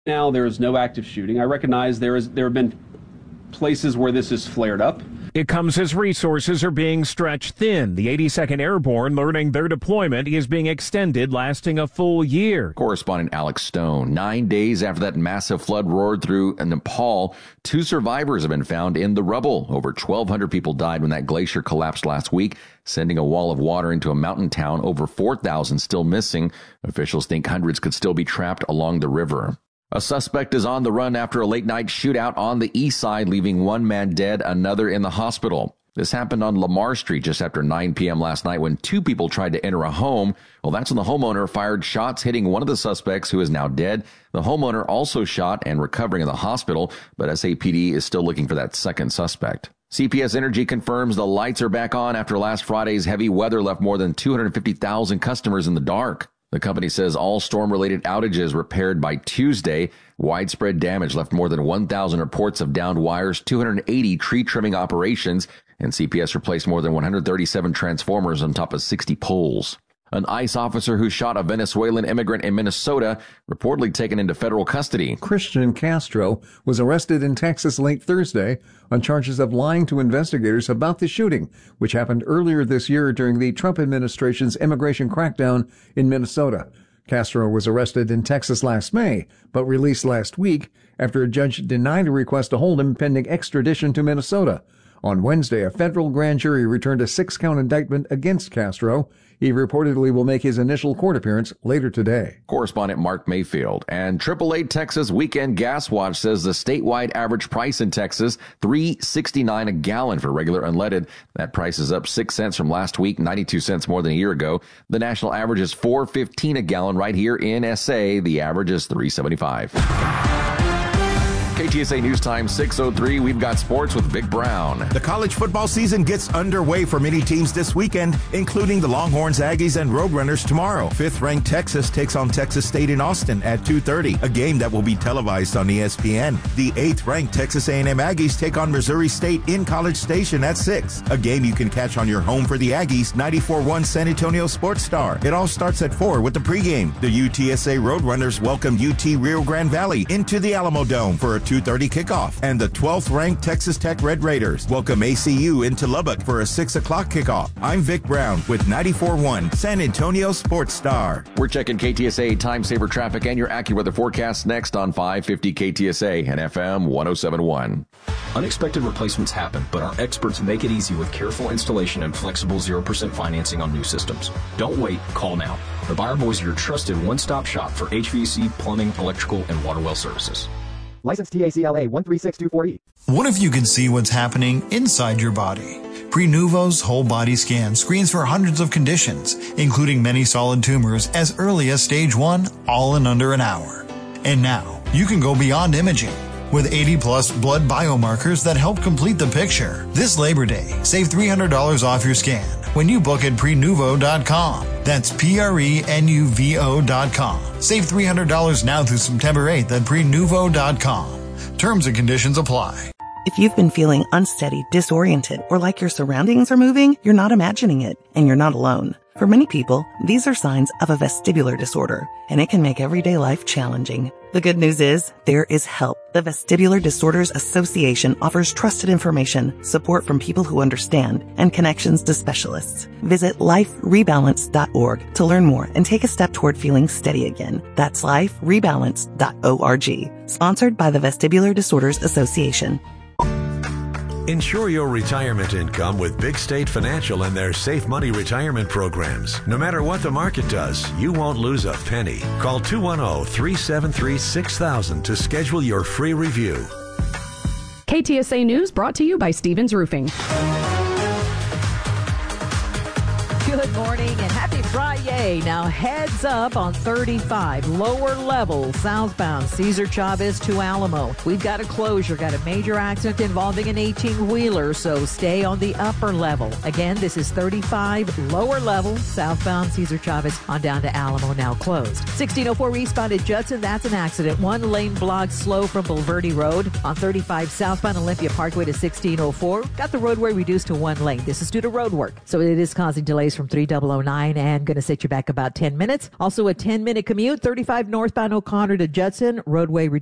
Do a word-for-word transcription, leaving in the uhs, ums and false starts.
Now there is no active shooting. I recognize there is there have been places where this has flared up. It comes as resources are being stretched thin. The eighty-second Airborne learning their deployment is being extended, lasting a full year. Correspondent Alex Stone. Nine days after that massive flood roared through Nepal, two survivors have been found in the rubble. Over twelve hundred people died when that glacier collapsed last week, sending a wall of water into a mountain town. Over four thousand still missing. Officials think hundreds could still be trapped along the river. A suspect is on the run after a late-night shootout on the east side, leaving one man dead, another in the hospital. This happened on Lamar Street just after nine p.m. last night when two people tried to enter a home. Well, that's when the homeowner fired shots, hitting one of the suspects, who is now dead. The homeowner also shot and recovering in the hospital, but S A P D is still looking for that second suspect. C P S Energy confirms the lights are back on after last Friday's heavy weather left more than two hundred fifty thousand customers in the dark. The company says all storm-related outages repaired by Tuesday. Widespread damage left more than one thousand reports of downed wires, two hundred eighty tree trimming operations, and C P S replaced more than one hundred thirty-seven transformers on top of sixty poles. An ICE officer who shot a Venezuelan immigrant in Minnesota reportedly taken into federal custody. Christian Castro was arrested in Texas late Thursday on charges of lying to investigators about the shooting, which happened earlier this year during the Trump administration's immigration crackdown in Minnesota. Castro was arrested in Texas last May, but released last week after a judge denied a request to hold him pending extradition to Minnesota. On Wednesday, a federal grand jury returned a six-count indictment against Castro. He reportedly will make his initial court appearance later today. Correspondent Mark Mayfield. And triple A Texas Weekend Gas Watch says the statewide average price in Texas, three sixty-nine a gallon for regular unleaded. That price is up six cents from last week, ninety-two cents more than a year ago. The national average is four fifteen a gallon right here in S A. The average is three seventy-five. K T S A News Time six oh three. We've got sports with Vic Brown. The college football season gets underway for many teams this weekend, including the Longhorns, Aggies, and Roadrunners tomorrow. Fifth-ranked Texas takes on Texas State in Austin at two thirty, a game that will be televised on E S P N. The eighth-ranked Texas A and M Aggies take on Missouri State in College Station at six, a game you can catch on your home for the Aggies, ninety-four point one San Antonio Sports Star. It all starts at four with the pregame. The U T S A Roadrunners welcome U T Rio Grande Valley into the Alamo Dome for a two thirty kickoff. And the twelfth-ranked Texas Tech Red Raiders welcome A C U into Lubbock for a six o'clock kickoff. I'm Vic Brown with ninety-four point one San Antonio Sports Star. We're checking K T S A time saver traffic and your AccuWeather forecast next on five fifty K T S A and F M one oh seven point one. Unexpected replacements happen, but our experts make it easy with careful installation and flexible zero percent financing on new systems. Don't wait, call now. The Buyer Boys are your trusted one-stop shop for H V A C, plumbing, electrical, and water well services. License T A C L A one three six two four E. What if you could see what's happening inside your body? Prenuvo's whole body scan screens for hundreds of conditions, including many solid tumors as early as stage one, all in under an hour. And now, you can go beyond imaging with eighty plus blood biomarkers that help complete the picture. This Labor Day, save three hundred dollars off your scan when you book at prenuvo dot com. That's P R E N U V O dot com. Save three hundred dollars now through September eighth at prenuvo dot com. Terms and conditions apply. If you've been feeling unsteady, disoriented, or like your surroundings are moving, you're not imagining it, and you're not alone. For many people, these are signs of a vestibular disorder, and it can make everyday life challenging. The good news is, there is help. The Vestibular Disorders Association offers trusted information, support from people who understand, and connections to specialists. Visit life rebalance dot org to learn more and take a step toward feeling steady again. That's life rebalance dot org. Sponsored by the Vestibular Disorders Association. Ensure your retirement income with Big State Financial and their Safe Money retirement programs. No matter what the market does, you won't lose a penny. Call two one zero, three seven three, six thousand to schedule your free review. K T S A News brought to you by Stevens Roofing. Good morning and happy Friday. Now heads up on thirty-five, lower level, southbound Cesar Chavez to Alamo. We've got a closure, got a major accident involving an eighteen-wheeler, so stay on the upper level. Again, this is thirty-five, lower level, southbound Cesar Chavez on down to Alamo, now closed. sixteen oh four eastbound at Judson, that's an accident. One lane blocked slow from Bulverde Road. On thirty-five, southbound Olympia Parkway to sixteen oh four. Got the roadway reduced to one lane. This is due to road work, so it is causing delays from three thousand nine and I'm going to set you back about ten minutes. Also a ten minute commute, thirty-five northbound O'Connor to Judson, roadway